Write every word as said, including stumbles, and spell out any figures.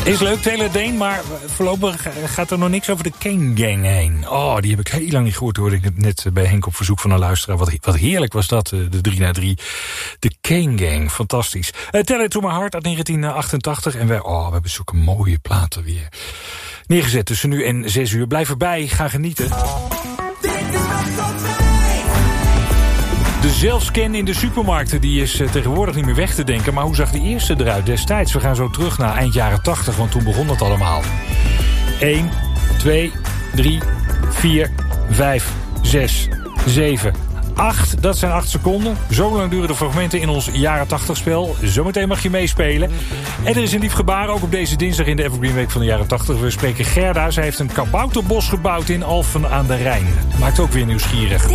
Is leuk, Taylor Dane, maar voorlopig gaat er nog niks over de Kane Gang heen. Oh, die heb ik heel lang niet gehoord, hoorde ik net bij Henk op verzoek van een luisteraar. Wat, wat heerlijk was dat, de drie na drie. De Kane Gang, fantastisch. Uh, Tell It To My Heart uit negentien achtentachtig. En wij, oh, we hebben zulke mooie platen weer neergezet tussen nu en zes uur. Blijf erbij, ga genieten. De zelfscan in de supermarkten die is uh, tegenwoordig niet meer weg te denken. Maar hoe zag die eerste eruit destijds? We gaan zo terug naar eind jaren tachtig, want toen begon het allemaal. één, twee, drie, vier, vijf, zes, zeven, acht. Dat zijn acht seconden. Zo lang duren de fragmenten in ons jaren tachtig spel. Zometeen mag je meespelen. En er is een lief gebaar, ook op deze dinsdag in de Evergreen Week van de jaren tachtig. We spreken Gerda. Zij heeft een kabouterbos gebouwd in Alphen aan de Rijn. Maakt ook weer nieuwsgierig.